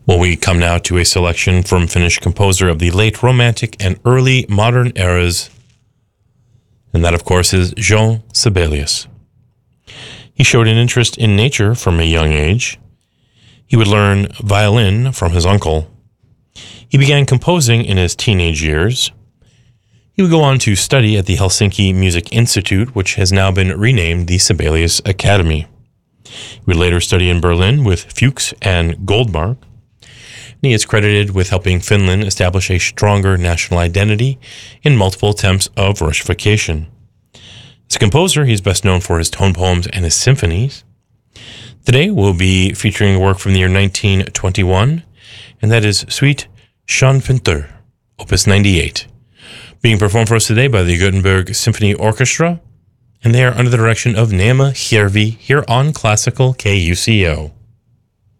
Well, we come now to a selection from Finnish composer of the late Romantic and early modern eras, and that, of course, is Jean Sibelius. He showed an interest in nature from a young age. He would learn violin from his uncle. He began composing in his teenage years. He would go on to study at the Helsinki Music Institute, which has now been renamed the Sibelius Academy. He would later study in Berlin with Fuchs and Goldmark. And he is credited with helping Finland establish a stronger national identity in multiple attempts of Russification. As a composer, he's best known for his tone poems and his symphonies. Today, we'll be featuring a work from the year 1921, and that is Suite Schaunfinter, Opus 98, being performed for us today by the Gothenburg Symphony Orchestra, and they are under the direction of Neema Järvi here on Classical KUCO.